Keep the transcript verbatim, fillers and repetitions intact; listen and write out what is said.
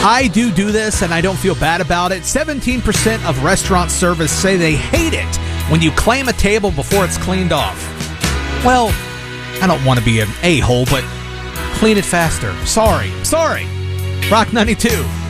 I do do this, and I don't feel bad about it. seventeen percent of restaurant servers say they hate it when you claim a table before it's cleaned off. Well, I don't want to be an a-hole, but clean it faster. Sorry. Sorry. Rock ninety-two.